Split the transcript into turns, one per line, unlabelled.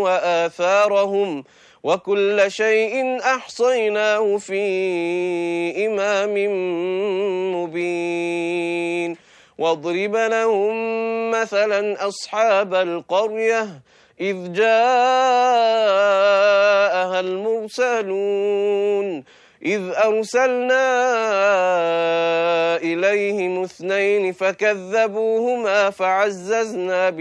وآثارهم وكل شيء أحصيناه في إمام مبين واضرب لهم مثلا أصحاب القرية إذ جاءها المرسلون إذ أرسلنا إليهم 2 فكذبوهما فعززنا